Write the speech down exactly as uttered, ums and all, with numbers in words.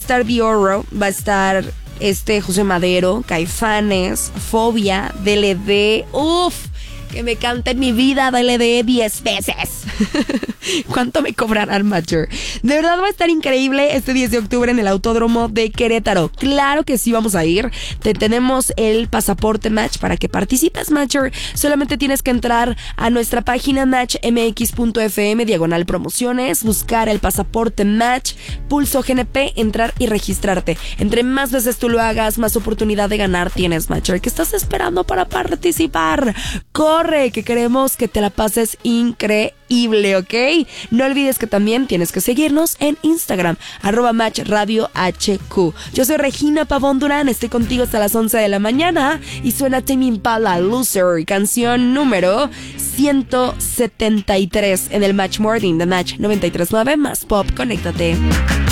estar Diorro, va a estar este José Madero, Caifanes, Fobia, D L D, uff, que me canten mi vida D L D diez veces. ¿Cuánto me cobrarán, Matcher? De verdad va a estar increíble este diez de octubre en el Autódromo de Querétaro. Claro que sí vamos a ir. Te tenemos el pasaporte Match para que participes, Matcher. Solamente tienes que entrar a nuestra página match m x punto f m diagonal promociones, buscar el pasaporte Match, pulso G N P, entrar y registrarte. Entre más veces tú lo hagas, más oportunidad de ganar tienes, Matcher. ¿Qué estás esperando para participar? Corre, que queremos que te la pases increíble, ¿ok? No olvides que también tienes que seguirnos en Instagram, arroba Match Radio H Q. Yo soy Regina Pavón Durán, estoy contigo hasta las once de la mañana y suena Tame Impala, Loser, canción número ciento setenta y tres en el Match Morning de Match noventa y tres punto nueve más Pop. Conéctate.